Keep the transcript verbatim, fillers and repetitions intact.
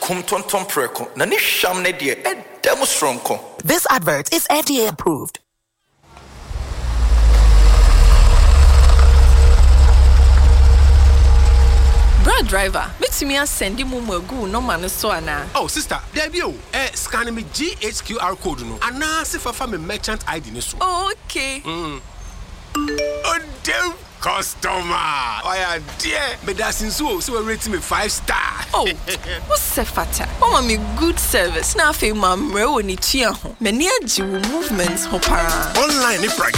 kum ton ton preko. Na ni sham ne de e demo strong ko. This advert is F D A approved. Brad driver, makes me send you more go no man so ana. Oh sister, there be o. Eh scan me G H Q R code no. Ana se fa fa me merchant I D ni so. Oh, okay. Mm. Oh damn customer. Oh yeah, dear. Me da sinso so we rate me five star. Oh. What's the fata? Oh me good service. Na fe ma mre woni tua ho. Me ne agi wo movements ho para. Online ni price